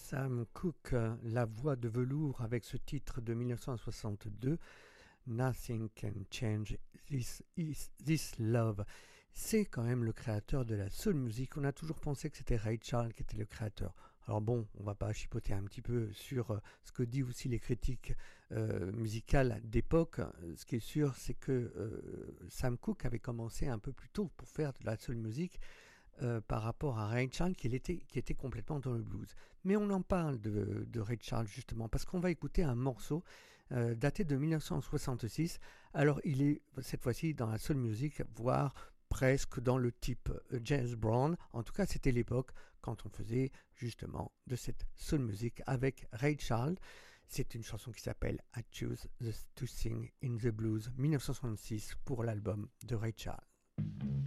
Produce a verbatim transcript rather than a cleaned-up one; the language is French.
Sam Cooke, la voix de velours avec ce titre de mille neuf cent soixante-deux, Nothing Can Change This, is, this Love. C'est quand même le créateur de la soul music. On a toujours pensé que c'était Ray Charles qui était le créateur. Alors bon, on va pas chipoter un petit peu sur euh, ce que disent aussi les critiques euh, musicales d'époque. Ce qui est sûr, c'est que euh, Sam Cooke avait commencé un peu plus tôt pour faire de la soul music. Euh, par rapport à Ray Charles qui était, qui était complètement dans le blues. Mais on en parle de, de Ray Charles justement parce qu'on va écouter un morceau euh, daté de mille neuf cent soixante-six. Alors il est cette fois-ci dans la soul music, voire presque dans le type James Brown. En tout cas, c'était l'époque quand on faisait justement de cette soul music avec Ray Charles. C'est une chanson qui s'appelle I Choose to Sing in the Blues mille neuf cent soixante-six pour l'album de Ray Charles.